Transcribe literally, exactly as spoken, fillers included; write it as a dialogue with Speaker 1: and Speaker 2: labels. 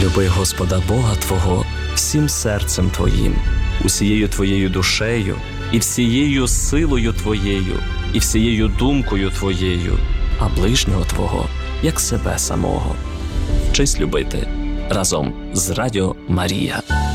Speaker 1: Люби Господа Бога твого всім серцем твоїм, усією твоєю душею, і всією силою твоєю, і всією думкою твоєю, а ближнього твого, як себе самого. Вчись любити разом з Радіо Марія.